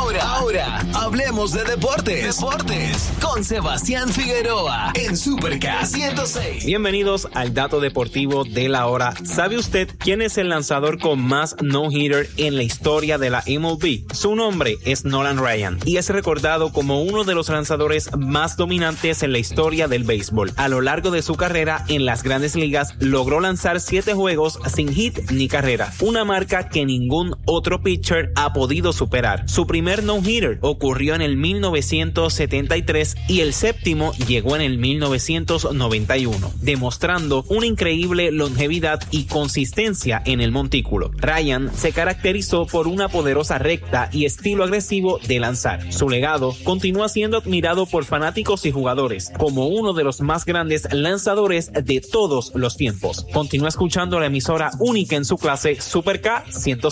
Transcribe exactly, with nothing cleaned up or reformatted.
Ahora, ahora, hablemos de deportes. Deportes con Sebastián Figueroa en Super K ciento seis. Bienvenidos al dato deportivo de la hora. ¿Sabe usted quién es el lanzador con más no-hitter en la historia de la M L B? Su nombre es Nolan Ryan y es recordado como uno de los lanzadores más dominantes en la historia del béisbol. A lo largo de su carrera en las grandes ligas, logró lanzar siete juegos sin hit ni carrera, una marca que ningún otro pitcher ha podido superar. Su primer no-hitter ocurrió en el mil novecientos setenta y tres y el séptimo llegó en el mil novecientos noventa y uno, demostrando una increíble longevidad y consistencia en el montículo. Ryan se caracterizó por una poderosa recta y estilo agresivo de lanzar. Su legado continúa siendo admirado por fanáticos y jugadores como uno de los más grandes lanzadores de todos los tiempos. Continúa escuchando la emisora única en su clase, Super K ciento seis.